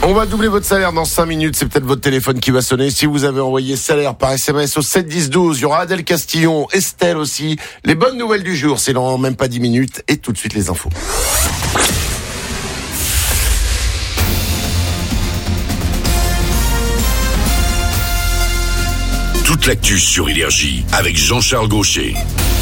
On va doubler votre salaire dans 5 minutes. C'est peut-être votre téléphone qui va sonner. Si vous avez envoyé salaire par SMS au 7 10 12, il y aura Adèle Castillon, Estelle aussi. Les bonnes nouvelles du jour, c'est dans même pas 10 minutes. Et tout de suite les infos. Toute l'actu sur Énergie avec Jean-Charles Gaucher.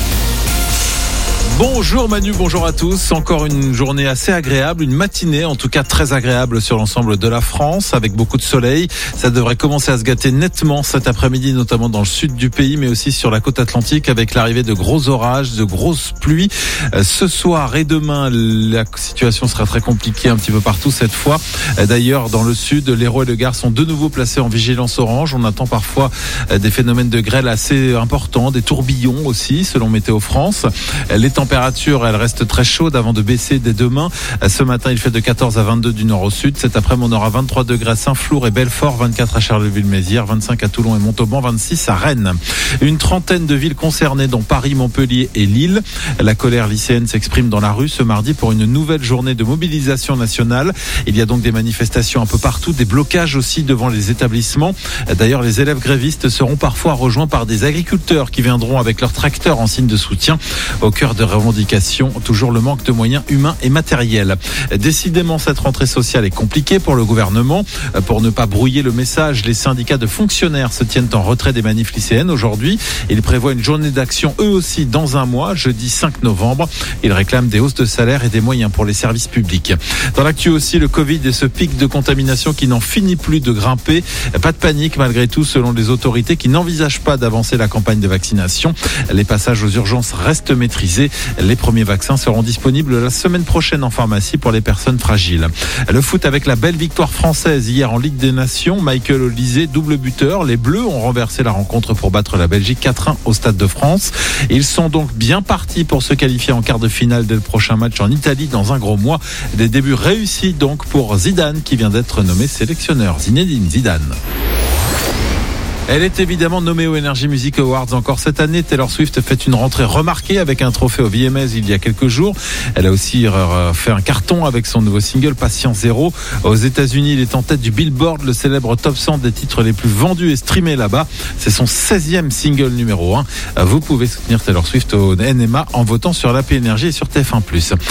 Bonjour Manu, bonjour à tous. Encore une journée assez agréable, une matinée en tout cas très agréable sur l'ensemble de la France avec beaucoup de soleil. Ça devrait commencer à se gâter nettement cet après-midi, notamment dans le sud du pays, mais aussi sur la côte atlantique avec l'arrivée de gros orages, de grosses pluies. Ce soir et demain, la situation sera très compliquée un petit peu partout cette fois. D'ailleurs, dans le sud, l'Hérault et le Gard sont de nouveau placés en vigilance orange. On attend parfois des phénomènes de grêle assez importants, des tourbillons aussi, selon Météo France. Les températures, elles restent très chaudes avant de baisser dès demain. Ce matin, il fait de 14 à 22 du nord au sud. Cet après-midi, on aura 23 degrés à Saint-Flour et Belfort, 24 à Charleville-Mézières, 25 à Toulon et Montauban, 26 à Rennes. Une trentaine de villes concernées, dont Paris, Montpellier et Lille. La colère lycéenne s'exprime dans la rue ce mardi pour une nouvelle journée de mobilisation nationale. Il y a donc des manifestations un peu partout, des blocages aussi devant les établissements. D'ailleurs, les élèves grévistes seront parfois rejoints par des agriculteurs qui viendront avec leurs tracteurs en signe de soutien. Au cœur de revendications, toujours le manque de moyens humains et matériels. Décidément, cette rentrée sociale est compliquée pour le gouvernement. Pour ne pas brouiller le message, les syndicats de fonctionnaires se tiennent en retrait des manifs lycéennes aujourd'hui. Ils prévoient une journée d'action eux aussi dans un mois, jeudi 5 novembre. Ils réclament des hausses de salaire et des moyens pour les services publics. Dans l'actu aussi, le Covid et ce pic de contamination qui n'en finit plus de grimper. Pas de panique malgré tout selon les autorités qui n'envisagent pas d'avancer la campagne de vaccination. Les passages aux urgences restent maîtrisés. Les premiers vaccins seront disponibles la semaine prochaine en pharmacie pour les personnes fragiles. Le foot avec la belle victoire française hier en Ligue des Nations. Michael Olise, double buteur. Les Bleus ont renversé la rencontre pour battre la Belgique 4-1 au Stade de France. Ils sont donc bien partis pour se qualifier en quart de finale dès le prochain match en Italie dans un gros mois. Des débuts réussis donc pour Zidane qui vient d'être nommé sélectionneur. Zinedine Zidane. Elle est évidemment nommée aux Energy Music Awards encore cette année. Taylor Swift fait une rentrée remarquée avec un trophée au VMAs il y a quelques jours. Elle a aussi fait un carton avec son nouveau single Patient Zero. Aux États-Unis, il est en tête du Billboard, le célèbre top 100 des titres les plus vendus et streamés là-bas. C'est son 16e single numéro 1. Vous pouvez soutenir Taylor Swift au NMA en votant sur l'AP Énergie et sur TF1+.